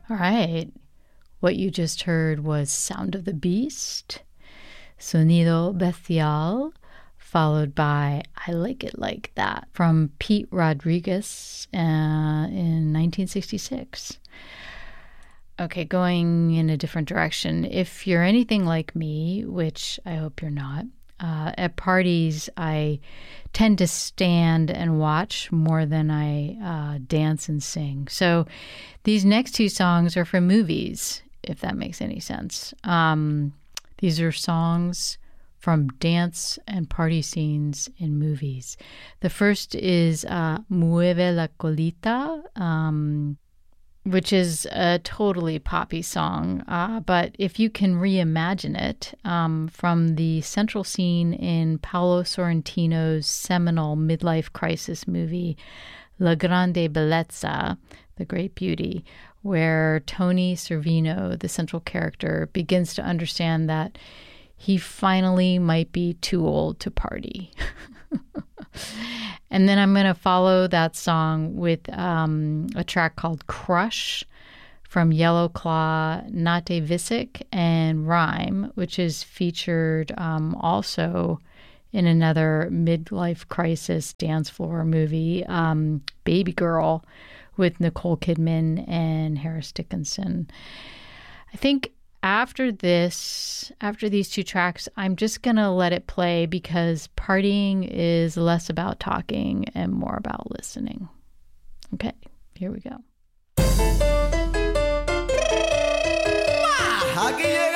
All right. What you just heard was Sound of the Beast, Sonido Bestial, followed by I Like It Like That from Pete Rodriguez in 1966. Okay, going in a different direction. If you're anything like me, which I hope you're not, at parties I tend to stand and watch more than I dance and sing. So these next two songs are from movies, if that makes any sense. These are songs from dance and party scenes in movies. The first is Mueve la Colita, which is a totally poppy song. But if you can reimagine it from the central scene in Paolo Sorrentino's seminal midlife crisis movie, La Grande Bellezza, The Great Beauty, where Tony Servino, the central character, begins to understand that he finally might be too old to party. And then I'm going to follow that song with a track called Crush from Yellow Claw, Nate Visick, and Rhyme, which is featured also in another midlife crisis dance floor movie, Baby Girl, with Nicole Kidman and Harris Dickinson. I think after these two tracks, I'm just going to let it play because partying is less about talking and more about listening. Okay, here we go. Aquí llega